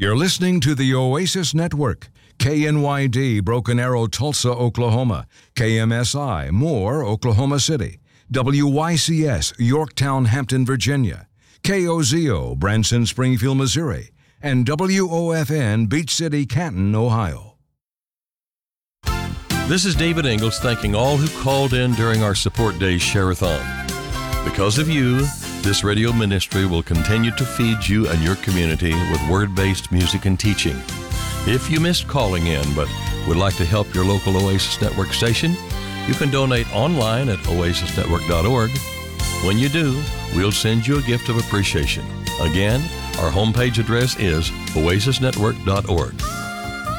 You're listening to the Oasis Network. KNYD, Broken Arrow, Tulsa, Oklahoma. KMSI, Moore, Oklahoma City. WYCS, Yorktown, Hampton, Virginia. KOZO, Branson, Springfield, Missouri. And WOFN, Beach City, Canton, Ohio. This is David Ingles thanking all who called in during our Support Day Share-a-thon. Because of you, this radio ministry will continue to feed you and your community with word-based music and teaching. If you missed calling in but would like to help your local Oasis Network station, you can donate online at oasisnetwork.org. When you do, we'll send you a gift of appreciation. Again, our homepage address is oasisnetwork.org.